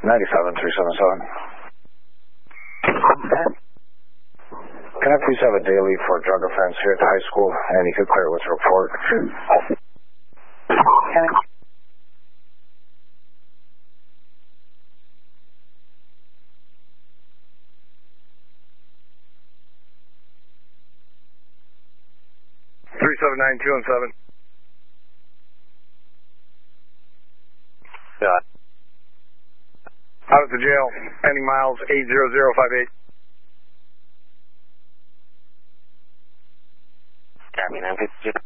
Can I please have a daily for drug offense here at the high school, and you could clear it with a report? Can I? Yeah. Out at the jail, pending miles 80058. Copy, 952.